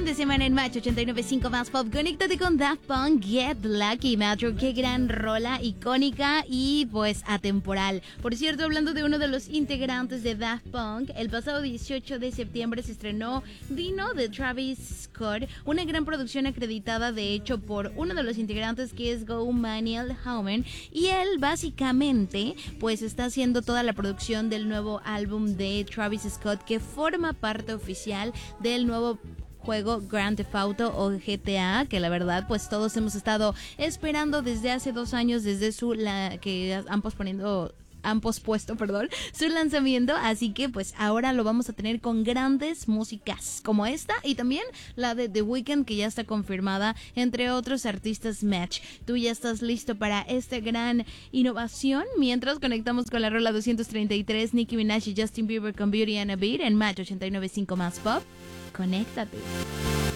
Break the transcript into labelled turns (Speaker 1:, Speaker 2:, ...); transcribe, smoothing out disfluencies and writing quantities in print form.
Speaker 1: de semana en Match 89.5 Más Pop. Conéctate con Daft Punk, Get Lucky, Metro. Qué gran rola, icónica y pues atemporal. Por cierto, hablando de uno de los integrantes de Daft Punk, el pasado 18 de septiembre se estrenó Dino de Travis Scott, una gran producción acreditada de hecho por uno de los integrantes que es Go Manuel Hauman, y él básicamente pues está haciendo toda la producción del nuevo álbum de Travis Scott, que forma parte oficial del nuevo juego Grand Theft Auto o GTA, que la verdad pues todos hemos estado esperando desde hace 2 años, desde que han pospuesto su lanzamiento, así que pues ahora lo vamos a tener con grandes músicas como esta y también la de The Weeknd, que ya está confirmada, entre otros artistas Match. ¿Tú ya estás listo para esta gran innovación? Mientras conectamos con la rola 233, Nicki Minaj y Justin Bieber con Beauty and a Beat en Match 89.5 Más Pop. Conéctate.